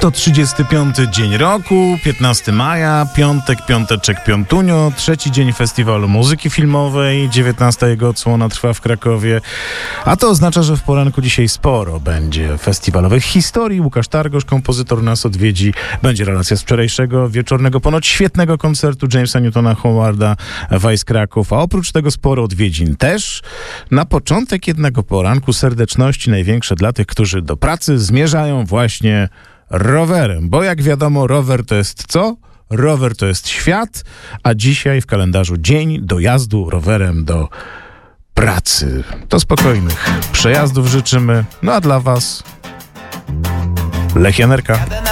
135 dzień roku, 15 maja, piąteczek piątunio, trzeci dzień Festiwalu Muzyki Filmowej, 19 jego odsłona trwa w Krakowie, a to oznacza, że w poranku dzisiaj sporo będzie festiwalowych historii. Łukasz Targosz, kompozytor, nas odwiedzi, będzie relacja z wczorajszego wieczornego, ponoć świetnego koncertu Jamesa Newtona Howarda w Ice Kraków, a oprócz tego sporo odwiedzin też. Na początek jednego poranku serdeczności największe dla tych, którzy do pracy zmierzają właśnie rowerem, bo jak wiadomo, rower to jest co? Rower to jest świat, a dzisiaj w kalendarzu dzień dojazdu rowerem do pracy. To spokojnych przejazdów życzymy, no a dla was Lech Janerka.